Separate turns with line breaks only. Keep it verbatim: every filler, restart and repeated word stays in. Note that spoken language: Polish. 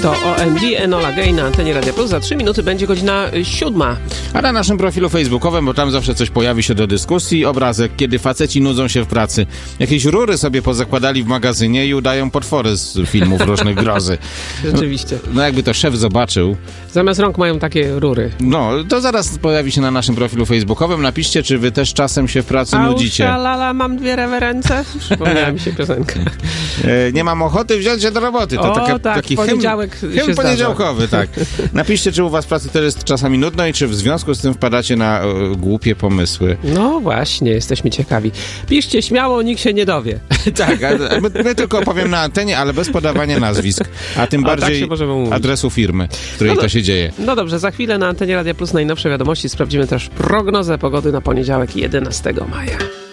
To O M D, Enola Gay na antenie Radia Plus. Za trzy minuty będzie godzina siódma.
A na naszym profilu facebookowym, bo tam zawsze coś pojawi się do dyskusji, obrazek, kiedy faceci nudzą się w pracy. Jakieś rury sobie pozakładali w magazynie i udają potwory z filmów różnych grozy.
Rzeczywiście.
No, no jakby to szef zobaczył.
Zamiast rąk mają takie rury.
No, to zaraz pojawi się na naszym profilu facebookowym. Napiszcie, czy wy też czasem się w pracy nudzicie.
Lala, mam dwie rewerencje. Przypomniała mi się piosenka.
E, nie mam ochoty wziąć się do roboty. To
o,
taka,
tak,
taki
poniedziałek
hymn,
się
hymn poniedziałkowy,
zdarza.
tak. Napiszcie, czy u was w pracy też jest czasami nudno i czy w związku z tym wpadacie na e, głupie pomysły.
No właśnie, jesteśmy ciekawi. Piszcie śmiało, nikt się nie dowie.
Tak, a, a my, my tylko opowiem na antenie, ale bez podawania nazwisk, a tym
A tak
bardziej
się możemy mówić.
adresu firmy, w której
No
to
do-
się dzieje.
No dobrze, za chwilę na antenie Radia Plus najnowsze wiadomości. Sprawdzimy też prognozę pogody na poniedziałek jedenastego maja.